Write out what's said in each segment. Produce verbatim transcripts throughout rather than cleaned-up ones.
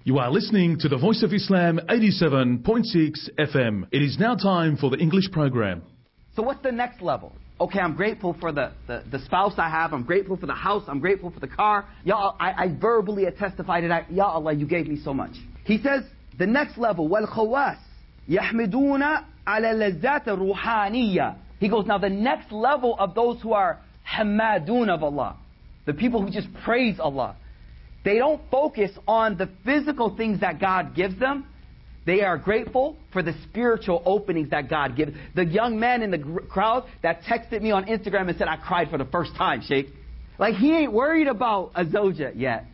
You are listening to the Voice of Islam eighty-seven point six F M. It is now time for the English program. So what's the next level? Okay, I'm grateful for the, the, the spouse I have. I'm grateful for the house. I'm grateful for the car. Ya Allah, I, I verbally testified that, Ya Allah, you gave me so much. He says, the next level, وَالْخَوَّاسِ يَحْمِدُونَ عَلَى اللَّذَّاتِ الرُّوحَانِيَّةِ. He goes, now the next level of those who are hamadun of Allah, the people who just praise Allah, they don't focus on the physical things that God gives them. They are grateful for the spiritual openings that God gives. The young man in the gr- crowd that texted me on Instagram and said, I cried for the first time, Sheikh. Like, he ain't worried about a Zoja yet.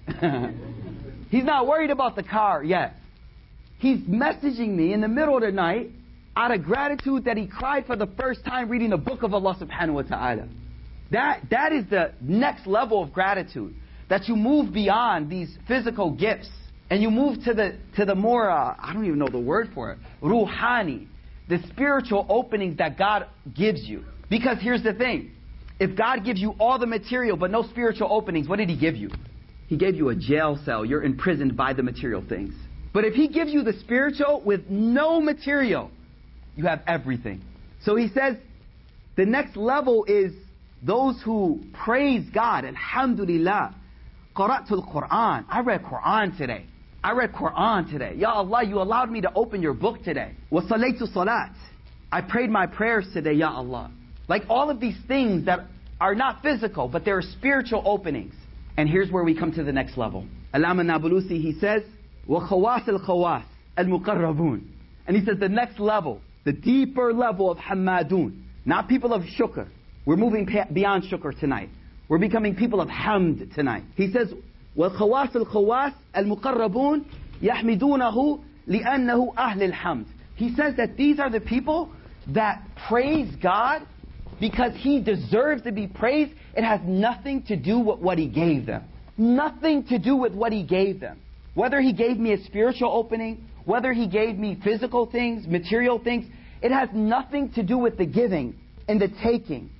He's not worried about the car yet. He's messaging me in the middle of the night out of gratitude that he cried for the first time reading the book of Allah subhanahu wa ta'ala. That, that is the next level of gratitude. That you move beyond these physical gifts and you move to the to the more, uh, I don't even know the word for it, ruhani, the spiritual openings that God gives you. Because here's the thing, if God gives you all the material but no spiritual openings, what did He give you? He gave you a jail cell. You're imprisoned by the material things. But if He gives you the spiritual with no material, you have everything. So He says, the next level is those who praise God. Alhamdulillah. Qara'tul Quran. I read Quran today. I read Quran today. Ya Allah, you allowed me to open your book today. Wa salaytu salat. I prayed my prayers today, Ya Allah. Like all of these things that are not physical, but they're spiritual openings. And here's where we come to the next level. Allama Nabulusi, he says, wa khawas al khawas al muqarrabun. And he says the next level, the deeper level of hamadun. Not people of shukr. We're moving beyond shukr tonight. We're becoming people of hamd tonight. He says, وَالْخَوَاسِ الْخَوَاسِ الْمُقَرَّبُونَ يَحْمِدُونَهُ لِأَنَّهُ أَهْلِ الْحَمْدِ. He says that these are the people that praise God because He deserves to be praised. It has nothing to do with what He gave them. Nothing to do with what He gave them. Whether He gave me a spiritual opening, whether He gave me physical things, material things, it has nothing to do with the giving and the taking.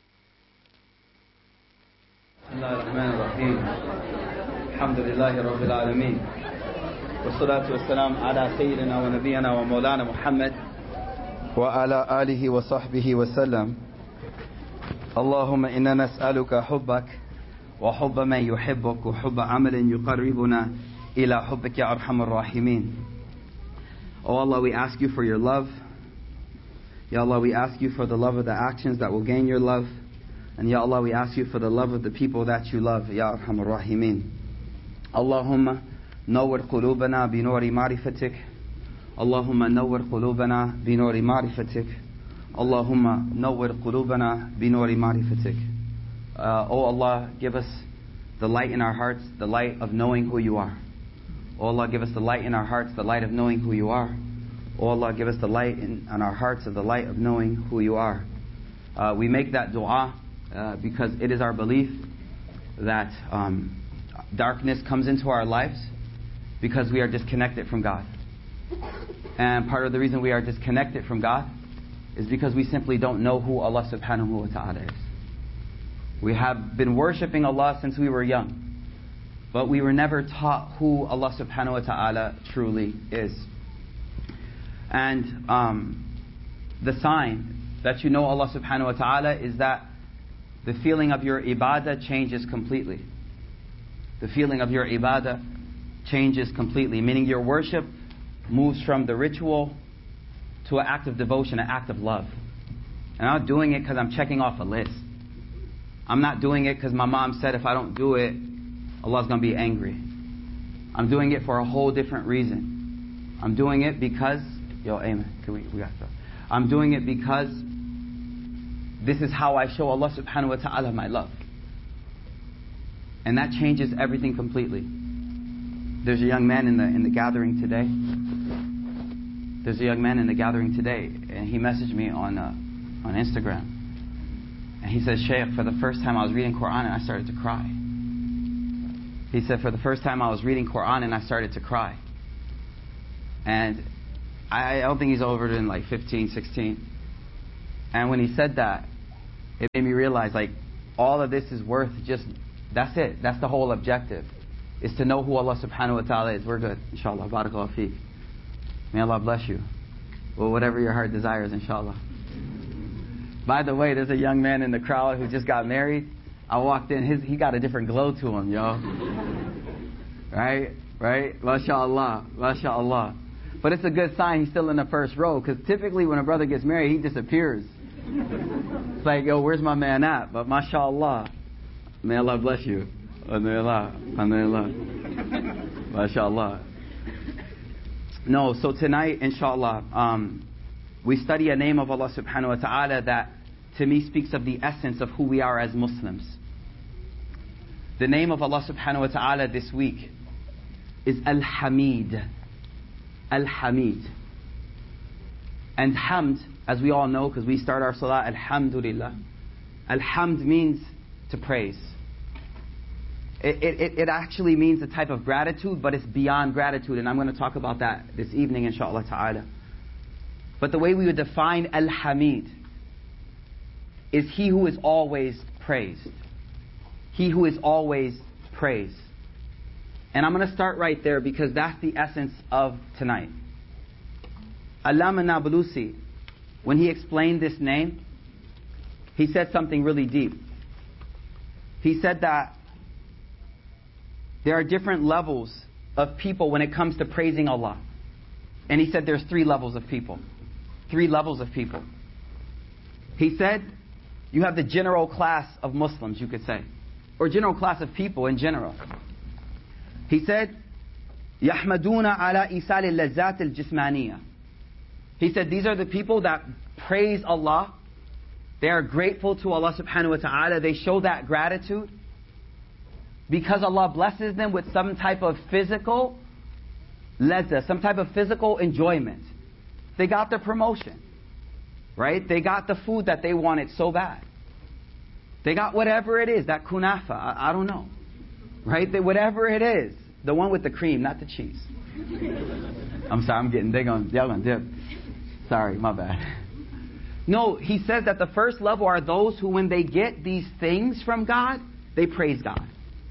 بسم الله الرحمن الرحيم الحمد لله رب العالمين والصلاة والسلام على سيدنا ونبينا ومولانا محمد وعلى آله وصحبه وسلم اللهم إنا نسألك حبك وحب من يحبك وحب عمل يقربنا إلى حبك يا أرحم الراحمين. Oh Allah, we ask you for your love. Ya Allah, we ask you for the love of the actions that will gain your love. And Ya Allah, we ask you for the love of the people that you love, Ya Arhamar Rahimin. Allahumma nawwir qulubana bi nuri ma'rifatik. Allahumma nawwir qulubana bi nuri ma'rifatik. Allahumma nawwir qulubana bi nuri ma'rifatik. Uh, oh Allah, give us the light in our hearts, the light of knowing who you are. Oh Allah, give us the light in our hearts, the light of knowing who you are. Oh Allah, give us the light in, in our hearts of the light of knowing who you are. Uh, we make that dua Uh, because it is our belief that um, darkness comes into our lives because we are disconnected from God. And part of the reason we are disconnected from God is because we simply don't know who Allah subhanahu wa ta'ala is. We have been worshipping Allah since we were young, but we were never taught who Allah subhanahu wa ta'ala truly is. And um, the sign that you know Allah subhanahu wa ta'ala is that the feeling of your ibadah changes completely. The feeling of your ibadah changes completely, meaning your worship moves from the ritual to an act of devotion, an act of love. And I'm not doing it because I'm checking off a list. I'm not doing it because my mom said if I don't do it, Allah's going to be angry. I'm doing it for a whole different reason. I'm doing it because, yo, amen. Can we, we got to I'm doing it because this is how I show Allah subhanahu wa ta'ala my love. And that changes everything completely. There's a young man in the in the gathering today. There's a young man in the gathering today, and he messaged me on uh, on Instagram. And he says, Shaykh, for the first time I was reading Quran and I started to cry. He said, for the first time I was reading Quran and I started to cry. And I don't think he's older than like fifteen, sixteen. And when he said that, it made me realize, like, all of this is worth just, that's it. That's the whole objective. is to know who Allah subhanahu wa ta'ala is. We're good, inshallah. Barakallahu feek. May Allah bless you. Well, whatever your heart desires, inshallah. By the way, there's a young man in the crowd who just got married. I walked in, his he got a different glow to him, yo. Right? Right? MashaAllah. MashaAllah. But it's a good sign he's still in the first row, because typically when a brother gets married, he disappears. It's like, yo, where's my man at? But MashaAllah. May Allah bless you. May Allah. May Allah. MashaAllah. No, so tonight, inshallah, um, we study a name of Allah subhanahu wa ta'ala that to me speaks of the essence of who we are as Muslims. The name of Allah subhanahu wa ta'ala this week is Al-Hamid. Al-Hamid. And Hamd, as we all know, because we start our salah, Alhamdulillah. Al-Hamd means to praise. It, it, it actually means a type of gratitude, but it's beyond gratitude. And I'm going to talk about that this evening, inshallah ta'ala. But the way we would define Al-Hamid is he who is always praised. He who is always praised. And I'm going to start right there because that's the essence of tonight. Allama Nablusi, when he explained this name, he said something really deep. He said that there are different levels of people when it comes to praising Allah. And he said there's three levels of people. Three levels of people. He said you have the general class of Muslims, you could say. Or general class of people in general. He said, يَحْمَدُونَ عَلَى إِيصَالِ اللَّذَّاتِ الْجِسْمَانِيَّةِ. He said these are the people that praise Allah. They are grateful to Allah subhanahu wa ta'ala. They show that gratitude because Allah blesses them with some type of physical ladza, some type of physical enjoyment. They got the promotion, right? They got the food that they wanted so bad. They got whatever it is, that kunafa, I, I don't know, right? They, whatever it is, the one with the cream, not the cheese. I'm sorry, I'm getting, they're going, they're going to dip. Sorry, my bad. No, he says that the first level are those who, when they get these things from God, they praise God.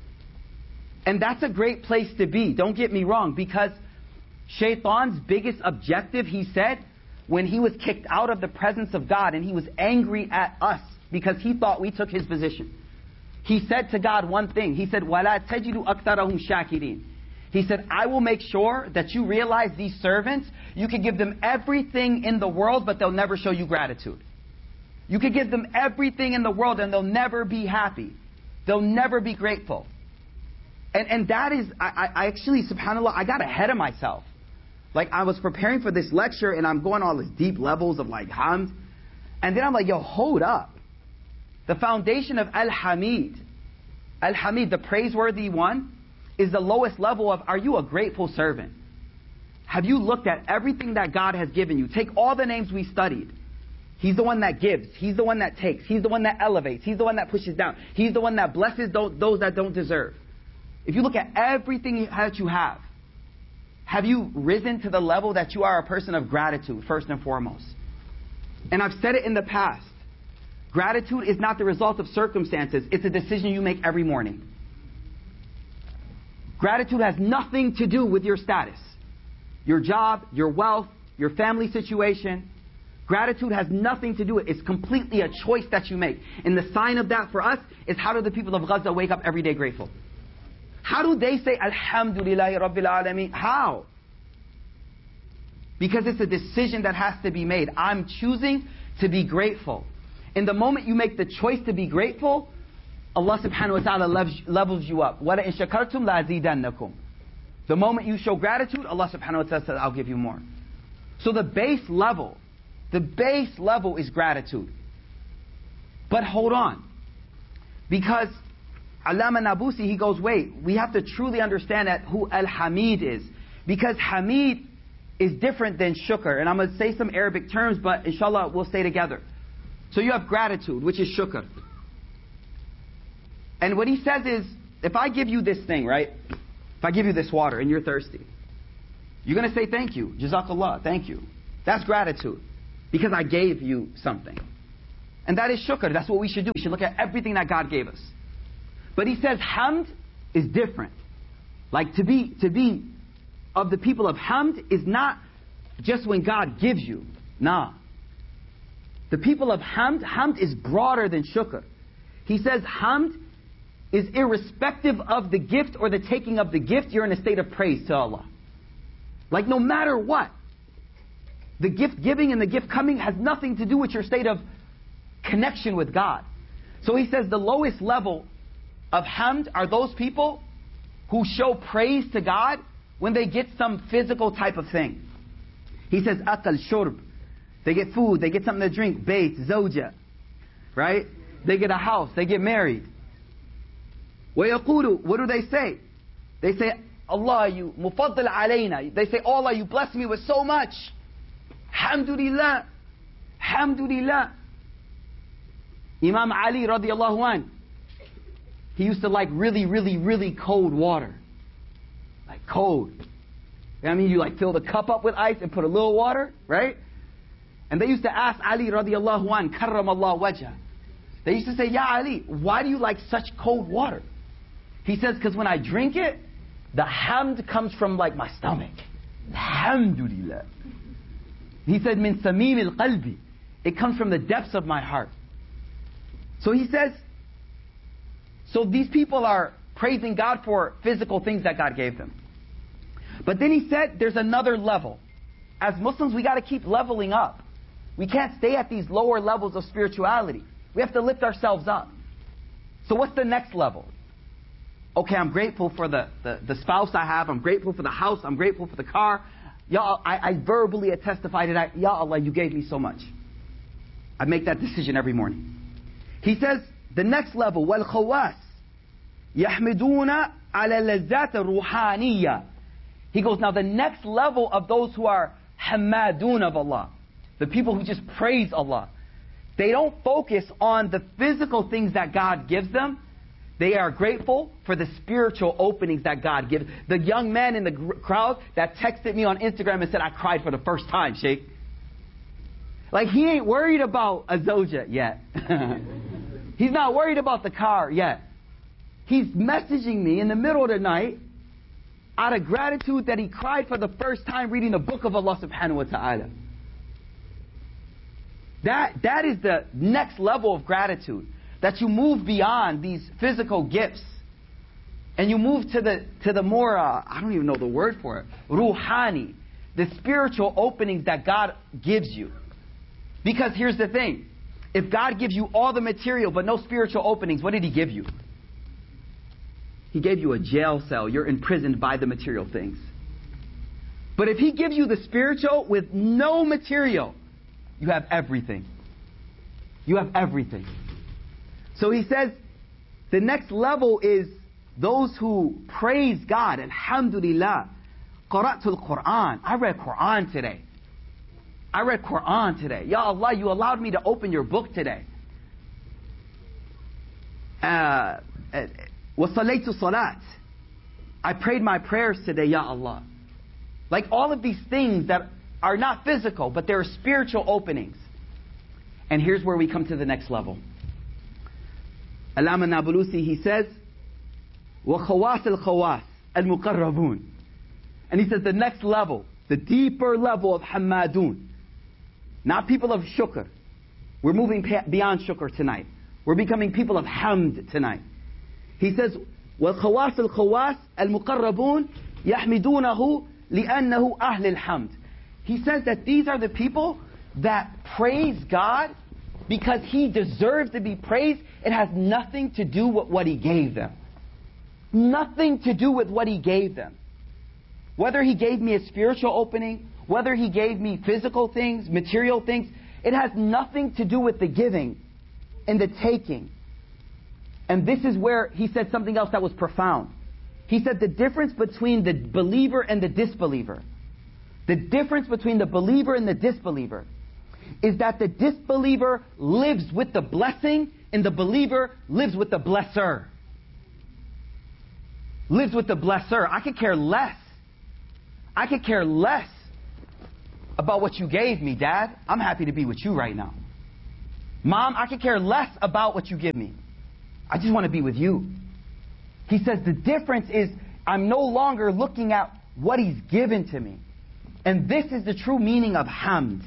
And that's a great place to be, don't get me wrong, because Shaitan's biggest objective, he said, when he was kicked out of the presence of God and he was angry at us because he thought we took his position. He said to God one thing. He said, وَلَا تَجِدُ أَكْثَرَهُمْ شَاكِرِينَ. He said, I will make sure that you realize these servants, you can give them everything in the world, but they'll never show you gratitude. You can give them everything in the world and they'll never be happy. They'll never be grateful. And and that is, I, I actually, subhanAllah, I got ahead of myself. Like I was preparing for this lecture and I'm going all these deep levels of like hamd. And then I'm like, yo, hold up. The foundation of Al-Hamid, Al-Hamid, the praiseworthy one, is the lowest level of, are you a grateful servant? Have you looked at everything that God has given you? Take all the names we studied. He's the one that gives. He's the one that takes. He's the one that elevates. He's the one that pushes down. He's the one that blesses those that don't deserve. If you look at everything that you have, have you risen to the level that you are a person of gratitude, first and foremost? And I've said it in the past. Gratitude is not the result of circumstances. It's a decision you make every morning. Gratitude has nothing to do with your status, your job, your wealth, your family situation. Gratitude has nothing to do with it. It's completely a choice that you make. And the sign of that for us is, how do the people of Gaza wake up every day grateful? How do they say, Alhamdulillahi Rabbil Alameen? How? Because it's a decision that has to be made. I'm choosing to be grateful. In the moment you make the choice to be grateful, Allah subhanahu wa ta'ala levels, levels you up. وَلَئِن شَكَرْتُمْ لَأَزِيدَنَّكُمْ. The moment you show gratitude, Allah subhanahu wa ta'ala says, I'll give you more. So the base level, the base level is gratitude. But hold on. Because Allama Nablusi, he goes, wait, we have to truly understand that who Al-Hamid is. Because Hamid is different than shukr. And I'm going to say some Arabic terms, but inshallah we'll stay together. So you have gratitude, which is shukr. And what he says is, if I give you this thing, right? If I give you this water and you're thirsty, you're going to say thank you. Jazakallah, thank you. That's gratitude. Because I gave you something. And that is shukr. That's what we should do. We should look at everything that God gave us. But he says hamd is different. Like to be, to be of the people of Hamd is not just when God gives you. Nah. The people of Hamd, Hamd is broader than Shukr. He says Hamd is irrespective of the gift or the taking of the gift, you're in a state of praise to Allah. Like no matter what, the gift giving and the gift coming has nothing to do with your state of connection with God. So he says the lowest level of Hamd are those people who show praise to God when they get some physical type of thing. He says akal shurb. They get food, they get something to drink, bayt, zawja. Right? They get a house, they get married. وَيَقُولُ, what do they say? They say, Allah, you mufaddal alayna. They say, Allah, you bless me with so much. Hamdulillah. Hamdulillah. Imam Ali radiallahu anh, he used to like really, really, really cold water. Like cold. I mean, you like fill the cup up with ice and put a little water, right? And they used to ask Ali radiallahu anh, karramallahu wajah. They used to say, Ya Ali, why do you like such cold water? He says, because when I drink it, the hamd comes from like my stomach. Alhamdulillah. He said, min samim al-qalbi. It comes from the depths of my heart. So he says, so these people are praising God for physical things that God gave them. But then he said, there's another level. As Muslims, we got to keep leveling up. We can't stay at these lower levels of spirituality. We have to lift ourselves up. So what's the next level? Okay, I'm grateful for the, the, the spouse I have. I'm grateful for the house. I'm grateful for the car. Ya, I, I verbally testify to that. Ya Allah, you gave me so much. I make that decision every morning. He says, the next level, وَالْخَوَاسِ يَحْمِدُونَ عَلَى اللَّذَّاتِ الرُّوحَانِيَّةِ. He goes, now the next level of those who are hamadun of Allah, the people who just praise Allah, they don't focus on the physical things that God gives them. They are grateful for the spiritual openings that God gives. The young man in the crowd that texted me on Instagram and said, I cried for the first time, Sheikh. Like, he ain't worried about a Zawja yet. He's not worried about the car yet. He's messaging me in the middle of the night out of gratitude that he cried for the first time reading the book of Allah subhanahu wa ta'ala. That, that is the next level of gratitude. That you move beyond these physical gifts. And you move to the, to the more, uh, I don't even know the word for it, ruhani. The spiritual openings that God gives you. Because here's the thing. If God gives you all the material but no spiritual openings, what did He give you? He gave you a jail cell. You're imprisoned by the material things. But if He gives you the spiritual with no material, you have everything. You have everything. So he says, the next level is those who praise God. Alhamdulillah. Qara'tul Quran. I read Quran today. I read Quran today. Ya Allah, you allowed me to open your book today. Uh, Wasalaytu salat. I prayed my prayers today, Ya Allah. Like all of these things that are not physical, but they're spiritual openings. And here's where we come to the next level. Allama Nabulusi, he says, وَخَوَاسِ الْخَوَاسِ الْمُقَرَّبُونَ. And he says the next level, the deeper level of Hamadun. Not people of Shukr. We're moving beyond Shukr tonight. We're becoming people of Hamd tonight. He says, وَالْخَوَاسِ الْخَوَاسِ الْمُقَرَّبُونَ يَحْمِدُونَهُ لِأَنَّهُ أَهْلِ الْحَمْدِ. He says that these are the people that praise God because He deserves to be praised. It has nothing to do with what He gave them. Nothing to do with what He gave them. Whether He gave me a spiritual opening, whether He gave me physical things, material things, it has nothing to do with the giving and the taking. And this is where he said something else that was profound. He said the difference between the believer and the disbeliever, the difference between the believer and the disbeliever, is that the disbeliever lives with the blessing and the believer lives with the blesser. Lives with the blesser. I could care less. I could care less about what you gave me, Dad. I'm happy to be with you right now. Mom, I could care less about what you give me. I just want to be with you. He says the difference is I'm no longer looking at what He's given to me. And this is the true meaning of hamd.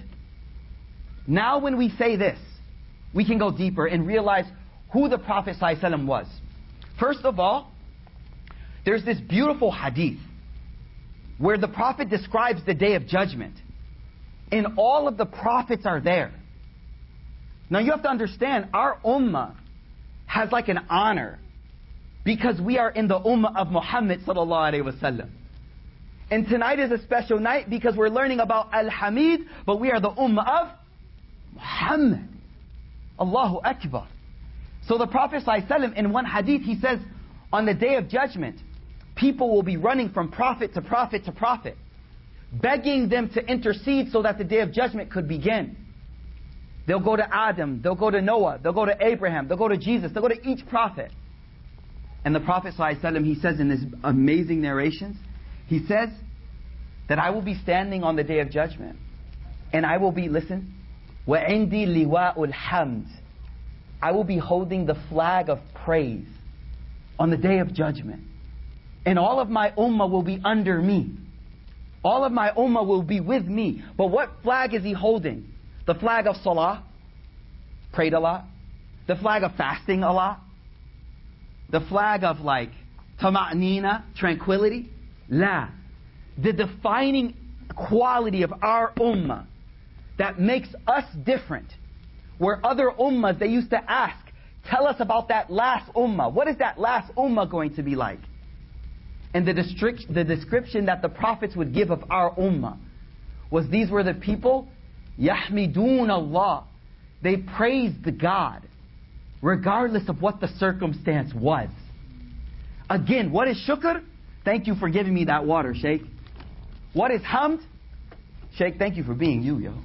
Now when we say this, we can go deeper and realize who the Prophet ﷺ was. First of all, there's this beautiful hadith where the Prophet describes the Day of Judgment. And all of the prophets are there. Now you have to understand, our ummah has like an honor because we are in the ummah of Muhammad sallallahu alaihi wasallam. And tonight is a special night because we're learning about Al-Hamid, but we are the ummah of Muhammad. Allahu Akbar. So the Prophet ﷺ, in one hadith, he says, on the Day of Judgment, people will be running from prophet to prophet to prophet, begging them to intercede so that the Day of Judgment could begin. They'll go to Adam, they'll go to Noah, they'll go to Abraham, they'll go to Jesus, they'll go to each prophet. And the Prophet ﷺ, he says in his amazing narrations, he says that I will be standing on the Day of Judgment, and I will be, listen, وَعِنْدِي لِوَاءُ الْحَمْدِ, I will be holding the flag of praise on the Day of Judgment. And all of my ummah will be under me. All of my ummah will be with me. But what flag is he holding? The flag of salah, prayed a lot. The flag of fasting a lot. The flag of like tama'nina, tranquility. La. The defining quality of our ummah that makes us different. Where other ummahs, they used to ask, tell us about that last ummah. What is that last ummah going to be like? And the, district, the description that the prophets would give of our ummah was these were the people, يَحْمِدُونَ Allah. They praised the God, regardless of what the circumstance was. Again, what is shukr? Thank you for giving me that water, Sheikh. What is hamd? Sheikh, thank you for being you, yo.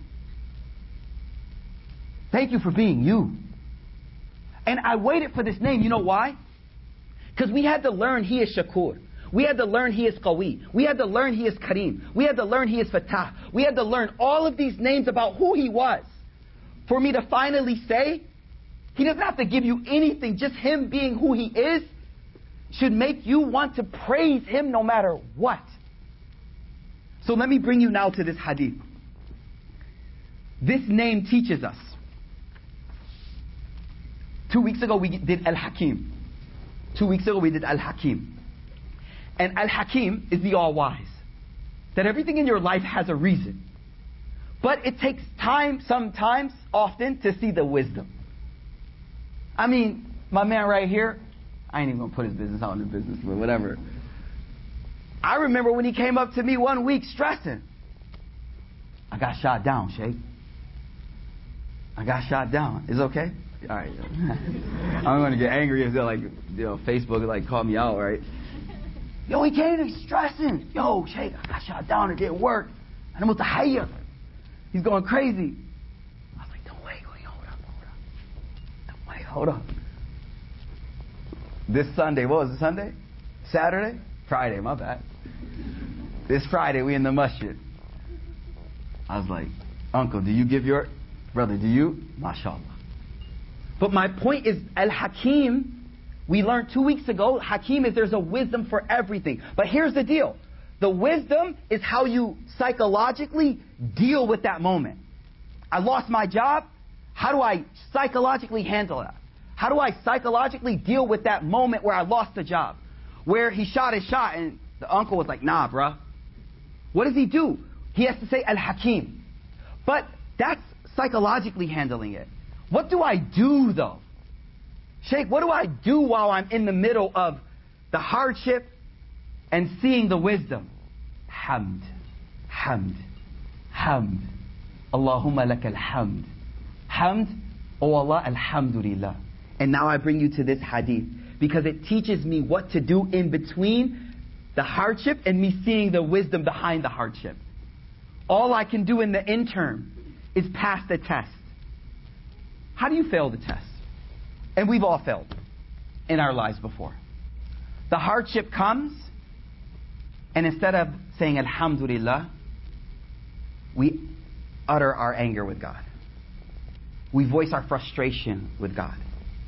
Thank you for being you. And I waited for this name. You know why? Because we had to learn He is Shakur. We had to learn He is Qawi. We had to learn He is Kareem. We had to learn He is Fatah. We had to learn all of these names about who He was. For me to finally say, He doesn't have to give you anything. Just Him being who He is should make you want to praise Him no matter what. So let me bring you now to this hadith. This name teaches us. Two weeks ago we did Al-Hakim. Two weeks ago we did Al-Hakim. And Al-Hakim is the all-wise. That everything in your life has a reason. But it takes time, sometimes, often, to see the wisdom. I mean, my man right here, I ain't even going to put his business out in the business, but whatever. I remember when he came up to me one week stressing. I got shot down, Sheikh. I got shot down. Is it okay? All right. I'm going to get angry if they're like, you know, Facebook like call me out, right? Yo, he came and he's stressing. Yo, Sheikh, I got shot down. It didn't work. And I'm with the hayya. He's going crazy. I was like, don't wait, wait, hold up, hold up. Don't wait, hold up. This Sunday, what was it, Sunday? Saturday? Friday, my bad. This Friday, we in the masjid. I was like, Uncle, do you give your... Brother, do you? MashaAllah. But my point is, Al-Hakim, we learned two weeks ago, Hakim is there's a wisdom for everything. But here's the deal. The wisdom is how you psychologically deal with that moment. I lost my job. How do I psychologically handle that? How do I psychologically deal with that moment where I lost the job? Where he shot his shot and the uncle was like, nah, bruh. What does he do? He has to say Al-Hakim. But that's psychologically handling it. What do I do though? Sheikh, what do I do while I'm in the middle of the hardship and seeing the wisdom? Hamd. Hamd. Hamd. Allahumma lakal hamd. Hamd. Oh Allah, alhamdulillah. And now I bring you to this hadith because it teaches me what to do in between the hardship and me seeing the wisdom behind the hardship. All I can do in the interim is pass the test. How do you fail the test? And we've all failed in our lives before. The hardship comes, and instead of saying Alhamdulillah, we utter our anger with God. We voice our frustration with God.